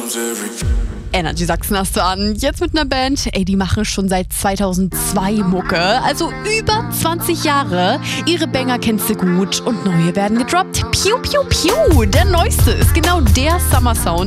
Energy Sachsen hast du an. Jetzt mit einer Band, die machen schon seit 2002 Mucke, also über 20 Jahre. Ihre Banger kennst du gut und neue werden gedroppt. Piu, piu, piu. Der neueste ist genau der Summer Sound.